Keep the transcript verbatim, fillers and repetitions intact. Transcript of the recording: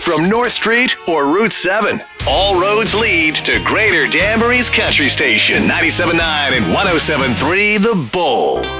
from North Street or Route seven. All roads lead to Greater Danbury's Country Station, ninety-seven point nine and one oh seven point three The Bull.